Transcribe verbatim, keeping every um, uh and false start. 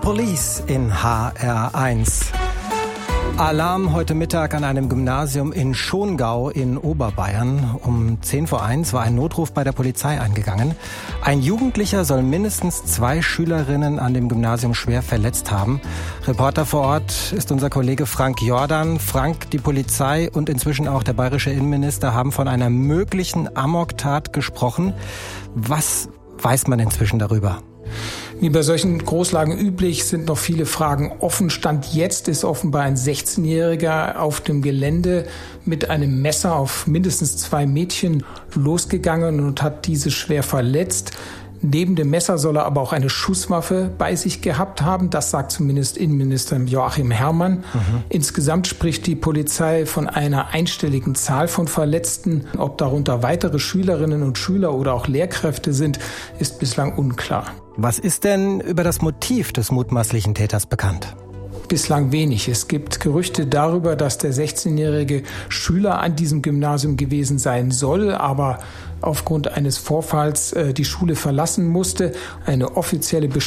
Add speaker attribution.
Speaker 1: Police in H R eins. Alarm heute Mittag an einem Gymnasium in Schongau in Oberbayern. Um zehn vor eins war ein Notruf bei der Polizei eingegangen. Ein Jugendlicher soll mindestens zwei Schülerinnen an dem Gymnasium schwer verletzt haben. Reporter vor Ort ist unser Kollege Frank Jordan. Frank, die Polizei und inzwischen auch der bayerische Innenminister haben von einer möglichen Amoktat gesprochen. Was weiß man inzwischen darüber?
Speaker 2: Wie bei solchen Großlagen üblich sind noch viele Fragen offen. Stand jetzt ist offenbar ein sechzehnjähriger auf dem Gelände mit einem Messer auf mindestens zwei Mädchen losgegangen und hat diese schwer verletzt. Neben dem Messer soll er aber auch eine Schusswaffe bei sich gehabt haben. Das sagt zumindest Innenminister Joachim Herrmann. Mhm. Insgesamt spricht die Polizei von einer einstelligen Zahl von Verletzten. Ob darunter weitere Schülerinnen und Schüler oder auch Lehrkräfte sind, ist bislang unklar.
Speaker 1: Was ist denn über das Motiv des mutmaßlichen Täters bekannt?
Speaker 2: Bislang wenig. Es gibt Gerüchte darüber, dass der sechzehnjährige Schüler an diesem Gymnasium gewesen sein soll, aber aufgrund eines Vorfalls äh, die Schule verlassen musste. Eine offizielle Bestätigung